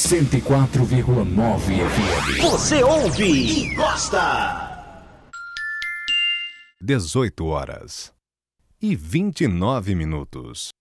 104,9 FM. Você ouve e gosta. 18 horas e 29 minutos.